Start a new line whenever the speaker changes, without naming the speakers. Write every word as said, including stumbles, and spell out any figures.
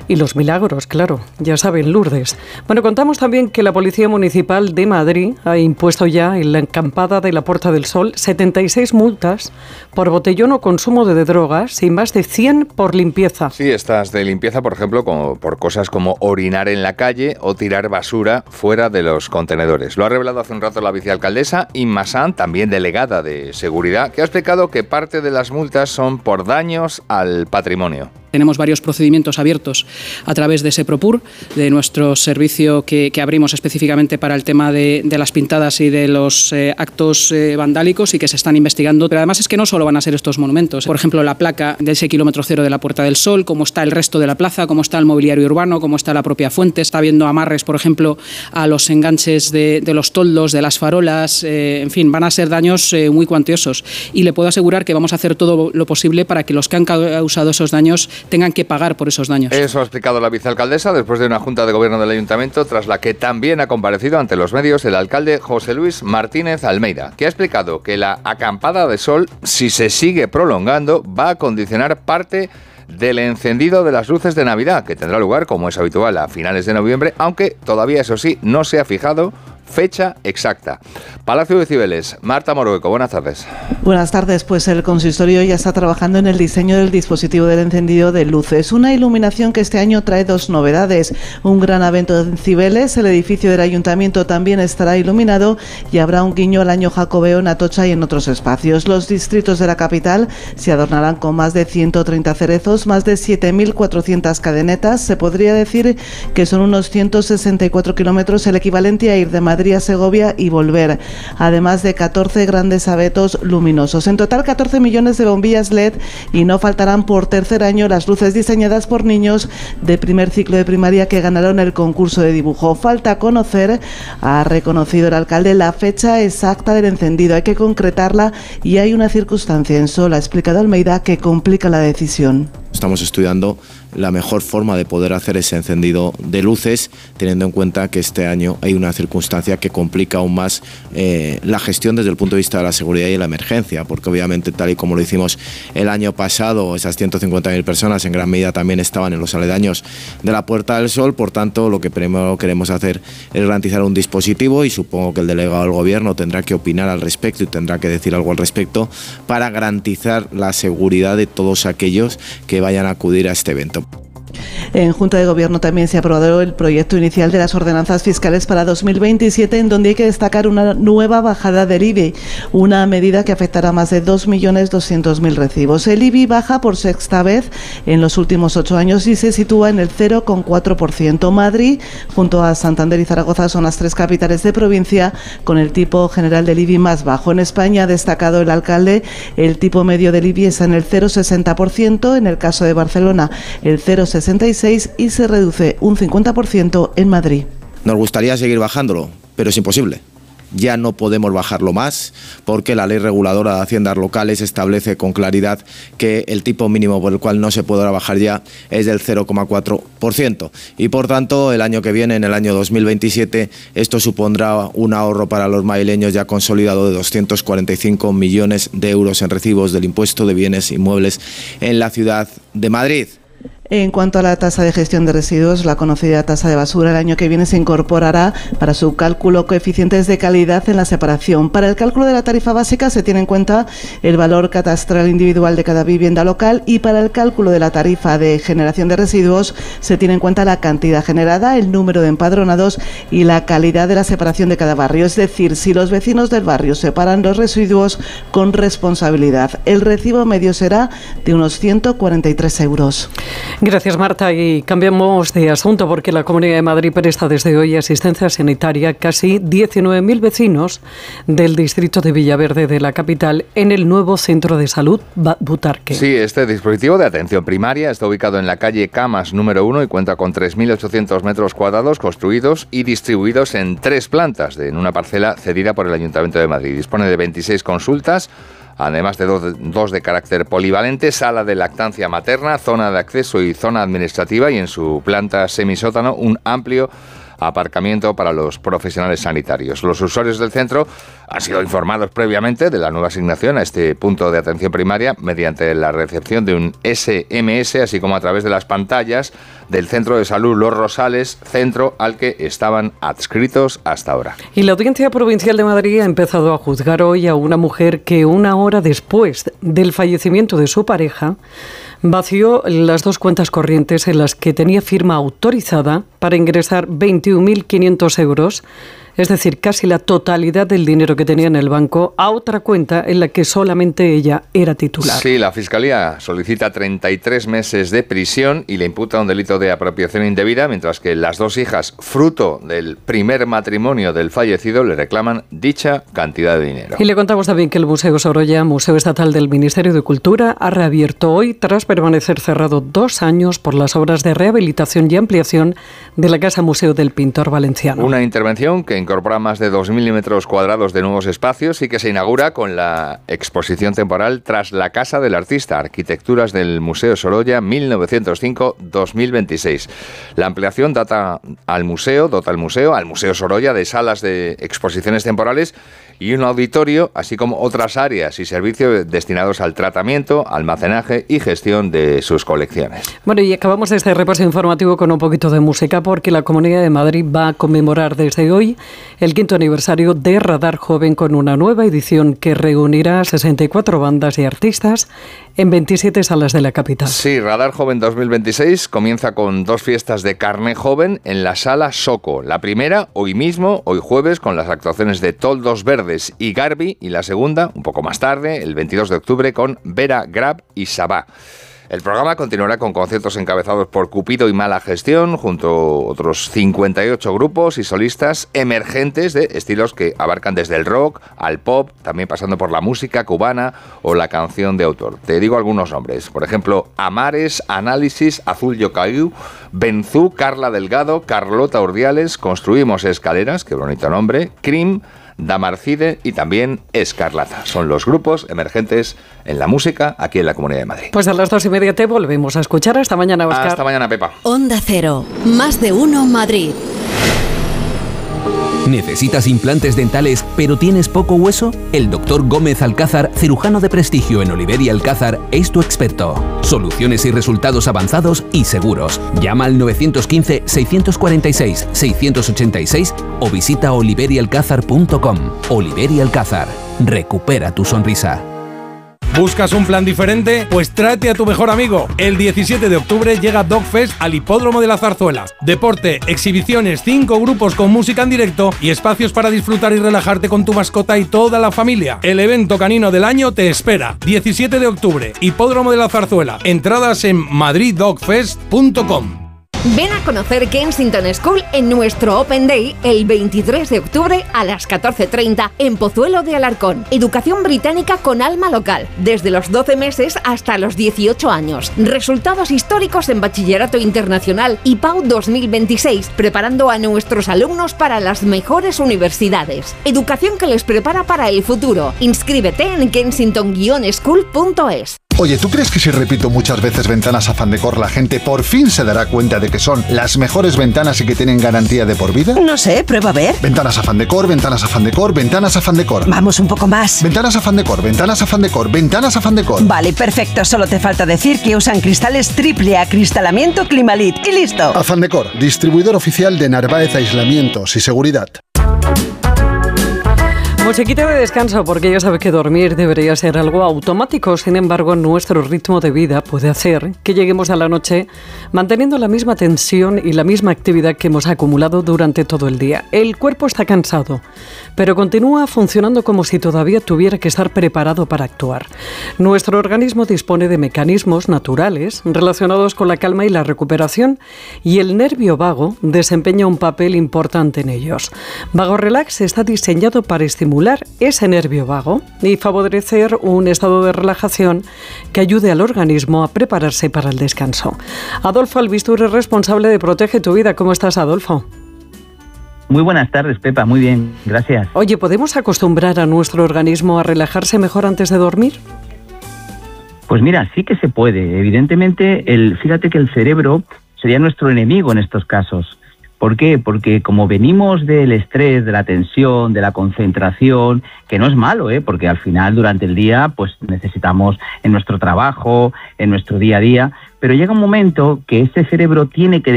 Y los milagros, claro, ya saben, Lourdes. Bueno, contamos también que la Policía Municipal de Madrid ha impuesto ya en la acampada de la Puerta del Sol setenta y seis multas por botellón o consumo de drogas y más de cien por limpieza.
Sí, estas de limpieza, por ejemplo, como por cosas como orinar en la calle o tirar basura fuera de los contenedores. Lo ha revelado hace un rato la vicealcaldesa Inma Sanz, también delegada de Seguridad, que ha explicado que parte de las multas son por daños al patrimonio.
Tenemos varios procedimientos abiertos a través de SEPROPUR, de nuestro servicio que, que abrimos específicamente para el tema de, de las pintadas y de los eh, actos eh, vandálicos y que se están investigando. Pero además es que no solo van a ser estos monumentos. Por ejemplo, la placa de ese kilómetro cero de la Puerta del Sol, cómo está el resto de la plaza, cómo está el mobiliario urbano, cómo está la propia fuente. Está habiendo amarres, por ejemplo, a los enganches de, de los toldos, de las farolas. Eh, en fin, van a ser daños eh, muy cuantiosos. Y le puedo asegurar que vamos a hacer todo lo posible para que los que han causado esos daños tengan que pagar por esos daños.
Eso ha explicado la vicealcaldesa después de una junta de gobierno del ayuntamiento, tras la que también ha comparecido ante los medios el alcalde José Luis Martínez Almeida, que ha explicado que la acampada de sol, si se sigue prolongando, va a condicionar parte del encendido de las luces de Navidad, que tendrá lugar, como es habitual, a finales de noviembre, aunque todavía, eso sí, no se ha fijado fecha exacta. Palacio de Cibeles, Marta Morueco, buenas tardes.
Buenas tardes, pues el consistorio ya está trabajando en el diseño del dispositivo del encendido de luces. Una iluminación que este año trae dos novedades. Un gran evento en Cibeles, el edificio del ayuntamiento también estará iluminado y habrá un guiño al año jacobeo en Atocha y en otros espacios. Los distritos de la capital se adornarán con más de ciento treinta cerezos, más de siete mil cuatrocientas cadenetas. Se podría decir que son unos ciento sesenta y cuatro kilómetros, el equivalente a ir de Madrid a Segovia y volver, además de catorce grandes abetos luminosos. En total, catorce millones de bombillas L E D y no faltarán por tercer año las luces diseñadas por niños de primer ciclo de primaria que ganaron el concurso de dibujo. Falta conocer, ha reconocido el alcalde, la fecha exacta del encendido. Hay que concretarla y hay una circunstancia en Sol, ha explicado Almeida, que complica la decisión.
Estamos estudiando la mejor forma de poder hacer ese encendido de luces, teniendo en cuenta que este año hay una circunstancia que complica aún más eh, la gestión desde el punto de vista de la seguridad y la emergencia, porque obviamente, tal y como lo hicimos el año pasado, esas ciento cincuenta mil personas en gran medida también estaban en los aledaños de la Puerta del Sol. Por tanto, lo que primero queremos hacer es garantizar un dispositivo, y supongo que el delegado del Gobierno tendrá que opinar al respecto y tendrá que decir algo al respecto, para garantizar la seguridad de todos aquellos que vayan a acudir a este evento.
En Junta de Gobierno también se ha aprobado el proyecto inicial de las ordenanzas fiscales para dos mil veintisiete, en donde hay que destacar una nueva bajada del I B I, una medida que afectará a más de dos millones doscientos mil recibos. El I B I baja por sexta vez en los últimos ocho años y se sitúa en el cero coma cuatro por ciento. Madrid, junto a Santander y Zaragoza, son las tres capitales de provincia con el tipo general del I B I más bajo. En España, ha destacado el alcalde, el tipo medio del I B I está en el cero coma sesenta por ciento, en el caso de Barcelona el cero coma sesenta y seis y se reduce un cincuenta por ciento en Madrid.
Nos gustaría seguir bajándolo, pero es imposible. Ya no podemos bajarlo más, porque la ley reguladora de haciendas locales establece con claridad que el tipo mínimo por el cual no se podrá bajar ya es del cero coma cuatro por ciento, y por tanto el año que viene, en el año dos mil veintisiete, esto supondrá un ahorro para los madrileños ya consolidado de doscientos cuarenta y cinco millones de euros en recibos del impuesto de bienes inmuebles en la ciudad de Madrid.
En cuanto a la tasa de gestión de residuos, la conocida tasa de basura, el año que viene se incorporará para su cálculo coeficientes de calidad en la separación. Para el cálculo de la tarifa básica se tiene en cuenta el valor catastral individual de cada vivienda local, y para el cálculo de la tarifa de generación de residuos se tiene en cuenta la cantidad generada, el número de empadronados y la calidad de la separación de cada barrio. Es decir, si los vecinos del barrio separan los residuos con responsabilidad, el recibo medio será de unos ciento cuarenta y tres euros.
Gracias, Marta. Y cambiamos de asunto, porque la Comunidad de Madrid presta desde hoy asistencia sanitaria a casi diecinueve mil vecinos del distrito de Villaverde de la capital en el nuevo centro de salud Butarque.
Sí, este dispositivo de atención primaria está ubicado en la calle Camas número uno y cuenta con tres mil ochocientos metros cuadrados construidos y distribuidos en tres plantas en una parcela cedida por el Ayuntamiento de Madrid. Dispone de veintiséis consultas, además de dos, dos de carácter polivalente, sala de lactancia materna, zona de acceso y zona administrativa, y en su planta semisótano un amplio aparcamiento para los profesionales sanitarios. Los usuarios del centro han sido informados previamente de la nueva asignación a este punto de atención primaria mediante la recepción de un ese eme ese, así como a través de las pantallas del Centro de Salud Los Rosales, centro al que estaban adscritos hasta ahora.
Y la Audiencia Provincial de Madrid ha empezado a juzgar hoy a una mujer que una hora después del fallecimiento de su pareja vació las dos cuentas corrientes en las que tenía firma autorizada para ingresar veintiún mil quinientos euros, es decir, casi la totalidad del dinero que tenía en el banco, a otra cuenta en la que solamente ella era titular.
Sí, la Fiscalía solicita treinta y tres meses de prisión y le imputa un delito de apropiación indebida, mientras que las dos hijas, fruto del primer matrimonio del fallecido, le reclaman dicha cantidad de dinero.
Y le contamos también que el Museo Sorolla, Museo Estatal del Ministerio de Cultura, ha reabierto hoy tras permanecer cerrado dos años por las obras de rehabilitación y ampliación de la Casa Museo del Pintor Valenciano.
Una intervención que incorpora más de dos mil metros cuadrados de nuevos espacios y que se inaugura con la exposición temporal Tras la Casa del Artista, Arquitecturas del Museo Sorolla mil novecientos cinco a dos mil veintiséis. La ampliación data al museo, dota al museo, al Museo Sorolla de salas de exposiciones temporales y un auditorio, así como otras áreas y servicios destinados al tratamiento, almacenaje y gestión de sus colecciones.
Bueno, y acabamos este repaso informativo con un poquito de música, porque la Comunidad de Madrid va a conmemorar desde hoy el quinto aniversario de Radar Joven con una nueva edición que reunirá a sesenta y cuatro bandas y artistas en veintisiete salas de la capital.
Sí, Radar Joven dos mil veintiséis comienza con dos fiestas de carné joven en la Sala Soco. La primera, hoy mismo, hoy jueves, con las actuaciones de Toldos Verdes y Garbi, y la segunda, un poco más tarde, el veintidós de octubre, con Vera Grab y Sabá. El programa continuará con conciertos encabezados por Cupido y Mala Gestión, junto a otros cincuenta y ocho grupos y solistas emergentes de estilos que abarcan desde el rock al pop, también pasando por la música cubana o la canción de autor. Te digo algunos nombres, por ejemplo, Amares, Análisis, Azul Yocaú, Benzú, Carla Delgado, Carlota Urdiales, Construimos Escaleras, qué bonito nombre, Cream, Damarcide y también Escarlata. Son los grupos emergentes en la música aquí en la Comunidad de Madrid.
Pues a las dos y media te volvemos a escuchar. Hasta mañana, Óscar.
Hasta mañana, Pepa.
Onda Cero, más de uno Madrid.
¿Necesitas implantes dentales pero tienes poco hueso? El doctor Gómez Alcázar, cirujano de prestigio en Oliver y Alcázar, es tu experto. Soluciones y resultados avanzados y seguros. Llama al nueve uno cinco, seis cuatro seis, seis ocho seis o visita oliver y alcázar punto com. Oliver y Alcázar. Recupera tu sonrisa.
¿Buscas un plan diferente? Pues tráete a tu mejor amigo. El diecisiete de octubre llega Dogfest al Hipódromo de la Zarzuela. Deporte, exhibiciones, cinco grupos con música en directo y espacios para disfrutar y relajarte con tu mascota y toda la familia. El evento canino del año te espera. diecisiete de octubre, Hipódromo de la Zarzuela. Entradas en madrid dog fest punto com.
Ven a conocer Kensington School en nuestro Open Day el veintitrés de octubre a las catorce treinta en Pozuelo de Alarcón. Educación británica con alma local, desde los doce meses hasta los dieciocho años. Resultados históricos en Bachillerato Internacional I P A U dos mil veintiséis, preparando a nuestros alumnos para las mejores universidades. Educación que les prepara para el futuro. Inscríbete en kensington guion school punto es.
Oye, ¿tú crees que si repito muchas veces Ventanas Afán Decor, la gente por fin se dará cuenta de que son las mejores ventanas y que tienen garantía de por vida?
No sé, prueba a ver.
Ventanas Afán Decor, Ventanas Afán Decor, Ventanas Afán Decor.
Vamos un poco más.
Ventanas Afán Decor, Ventanas Afán Decor, Ventanas Afán Decor.
Vale, perfecto. Solo te falta decir que usan cristales triple acristalamiento Climalit. Y listo.
Afán Decor, distribuidor oficial de Narváez Aislamientos y Seguridad.
Musiquita de descanso, porque ya sabes que dormir debería ser algo automático. Sin embargo, nuestro ritmo de vida puede hacer que lleguemos a la noche manteniendo la misma tensión y la misma actividad que hemos acumulado durante todo el día. El cuerpo está cansado, pero continúa funcionando como si todavía tuviera que estar preparado para actuar. Nuestro organismo dispone de mecanismos naturales relacionados con la calma y la recuperación, y el nervio vago desempeña un papel importante en ellos. Vago Relax está diseñado para estimular ese nervio vago y favorecer un estado de relajación que ayude al organismo a prepararse para el descanso. Adolfo Albistur es responsable de Protege tu Vida. ¿Cómo estás, Adolfo?
Muy buenas tardes, Pepa. Muy bien, gracias.
Oye, ¿podemos acostumbrar a nuestro organismo a relajarse mejor antes de dormir?
Pues mira, sí que se puede. Evidentemente, el, fíjate que el cerebro sería nuestro enemigo en estos casos. ¿Por qué? Porque como venimos del estrés, de la tensión, de la concentración, que no es malo, ¿eh? Porque al final durante el día pues necesitamos en nuestro trabajo, en nuestro día a día, pero llega un momento que ese cerebro tiene que